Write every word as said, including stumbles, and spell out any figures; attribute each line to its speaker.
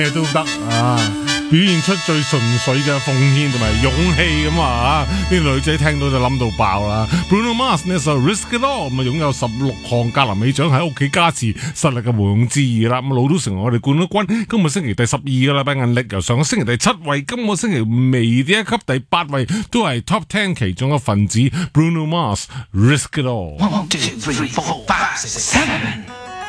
Speaker 1: 咩都得啊！表現出最純粹嘅奉獻同埋勇氣咁啊！呢個女仔聽到就諗到爆啦。Bruno Mars 呢首 Risk It All 咁啊，擁有十六項格林美獎喺屋企加持實力嘅毋庸置疑啦。咁老都成為我哋冠軍，今個星期第十二個禮拜銀歷，由上個星期第七位，今個星期微跌一級第八位，都係 Top Ten 其中一份子。Bruno Mars Risk It All。
Speaker 2: One, two, three, four, five, six, seven.